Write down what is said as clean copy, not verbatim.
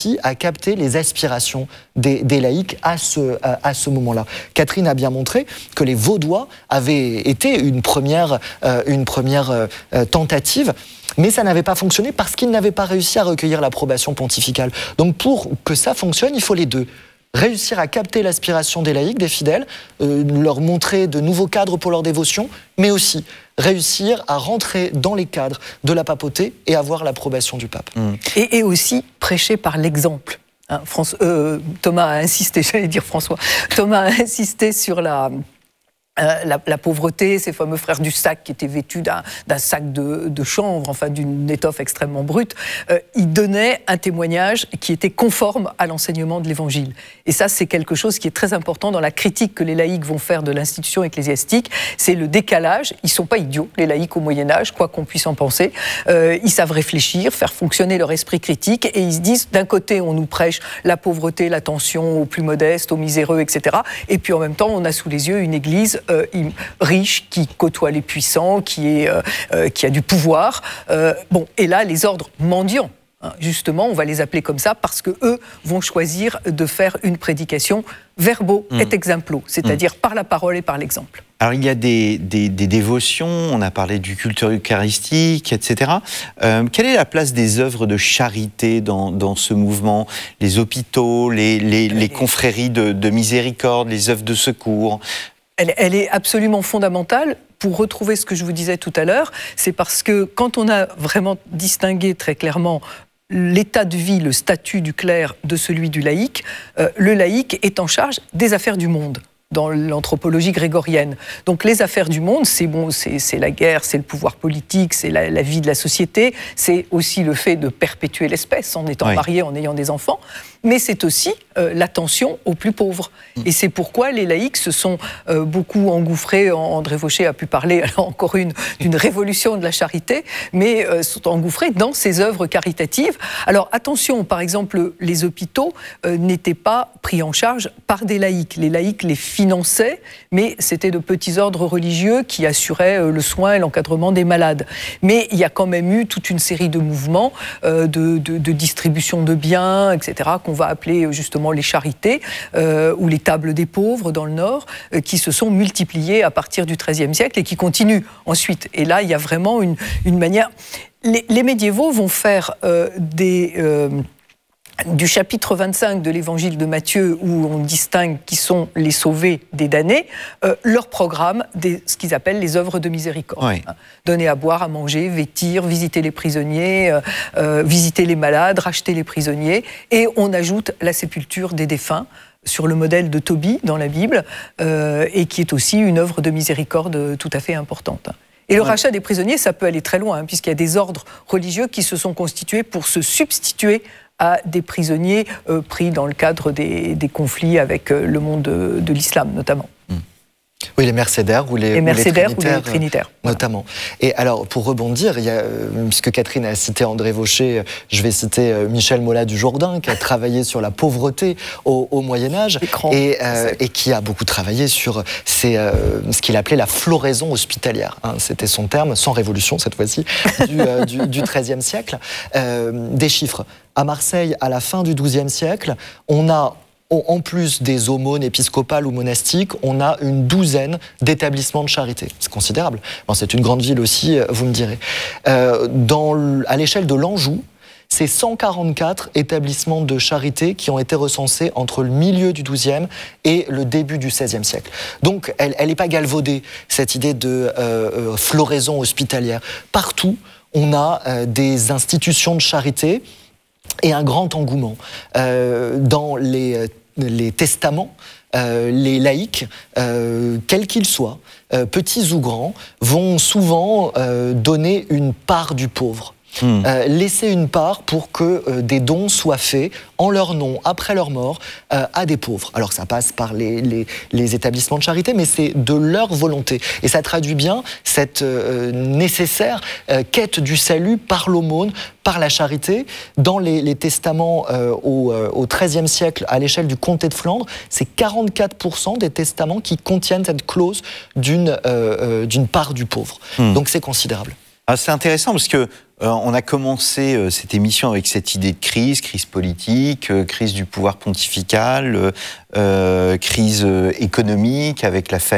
à capter les aspirations des laïcs à ce moment-là. Catherine a bien montré que les Vaudois avaient été une première tentative, mais ça n'avait pas fonctionné parce qu'ils n'avaient pas réussi à recueillir l'approbation pontificale. Donc pour que ça fonctionne, il faut les deux. Réussir à capter l'aspiration des laïcs, des fidèles, leur montrer de nouveaux cadres pour leur dévotion, mais aussi réussir à rentrer dans les cadres de la papauté et avoir l'approbation du pape. Et aussi prêcher par l'exemple. Hein, Thomas a insisté, j'allais dire François, Thomas a insisté sur la pauvreté, ces fameux frères du sac qui étaient vêtus d'un sac de chanvre, enfin d'une étoffe extrêmement brute, ils donnaient un témoignage qui était conforme à l'enseignement de l'Évangile. Et ça, c'est quelque chose qui est très important dans la critique que les laïcs vont faire de l'institution ecclésiastique, c'est le décalage. Ils ne sont pas idiots, les laïcs au Moyen-Âge, quoi qu'on puisse en penser. Ils savent réfléchir, faire fonctionner leur esprit critique, et ils se disent, d'un côté, on nous prêche la pauvreté, l'attention aux plus modestes, aux miséreux, etc. Et puis en même temps, on a sous les yeux une église riche, qui côtoie les puissants, qui a du pouvoir. Et là, les ordres mendiants, justement, on va les appeler comme ça, parce qu'eux vont choisir de faire une prédication verbo et exemplo, c'est-à-dire par la parole et par l'exemple. Alors, il y a des dévotions, on a parlé du culte eucharistique, etc. Quelle est la place des œuvres de charité dans ce mouvement? Les hôpitaux, les confréries de miséricorde, les œuvres de secours? Elle est absolument fondamentale. Pour retrouver ce que je vous disais tout à l'heure, c'est parce que quand on a vraiment distingué très clairement l'état de vie, le statut du clerc de celui du laïc, le laïc est en charge des affaires du monde dans l'anthropologie grégorienne. Donc les affaires du monde, c'est la guerre, c'est le pouvoir politique, c'est la vie de la société, c'est aussi le fait de perpétuer l'espèce en étant marié, en ayant des enfants, mais c'est aussi l'attention aux plus pauvres. Et c'est pourquoi les laïcs se sont beaucoup engouffrés, André Vaucher a pu parler alors encore d'une révolution de la charité, mais sont engouffrés dans ces œuvres caritatives. Alors attention, par exemple, les hôpitaux n'étaient pas pris en charge par des laïcs. Les laïcs les finançaient, mais c'était de petits ordres religieux qui assuraient le soin et l'encadrement des malades. Mais il y a quand même eu toute une série de mouvements de distribution de biens, etc., qu'on va appeler justement les charités, ou les tables des pauvres dans le Nord, qui se sont multipliées à partir du XIIIe siècle et qui continuent ensuite. Et là, il y a vraiment une manière... Les médiévaux vont faire du chapitre 25 de l'évangile de Matthieu, où on distingue qui sont les sauvés des damnés, leur programme, ce qu'ils appellent les œuvres de miséricorde. Oui. Donner à boire, à manger, vêtir, visiter les prisonniers, visiter les malades, racheter les prisonniers, et on ajoute la sépulture des défunts, sur le modèle de Tobie dans la Bible, et qui est aussi une œuvre de miséricorde tout à fait importante. Et le rachat des prisonniers, ça peut aller très loin, puisqu'il y a des ordres religieux qui se sont constitués pour se substituer à des prisonniers pris dans le cadre des conflits avec le monde de l'islam, notamment. Oui, les mercédaires ou les trinitaires, notamment. Voilà. Et alors, pour rebondir, puisque Catherine a cité André Vaucher, je vais citer Michel Mola du Jourdain, qui a travaillé sur la pauvreté au Moyen-Âge et qui a beaucoup travaillé sur ce qu'il appelait la floraison hospitalière. Hein, c'était son terme, sans révolution cette fois-ci, du XIIIe siècle. Des chiffres. À Marseille, à la fin du XIIe siècle, on a, en plus des aumônes épiscopales ou monastiques, on a une douzaine d'établissements de charité. C'est considérable. Bon, c'est une grande ville aussi, vous me direz. À l'échelle de l'Anjou, c'est 144 établissements de charité qui ont été recensés entre le milieu du XIIe et le début du XVIe siècle. Donc, elle n'est pas galvaudée, cette idée de floraison hospitalière. Partout, on a des institutions de charité et un grand engouement. Dans les testaments, les laïcs, quels qu'ils soient, petits ou grands, vont souvent donner une part du pauvre. Laisser une part pour que des dons soient faits en leur nom, après leur mort, à des pauvres. Alors ça passe par les établissements de charité, mais c'est de leur volonté. Et ça traduit bien cette nécessaire quête du salut par l'aumône, par la charité. Dans les testaments au XIIIe siècle, à l'échelle du comté de Flandre, c'est 44% des testaments qui contiennent cette clause d'une part du pauvre. Donc c'est considérable. Ah, c'est intéressant parce que On a commencé cette émission avec cette idée de crise politique, crise du pouvoir pontifical, crise économique avec la famine.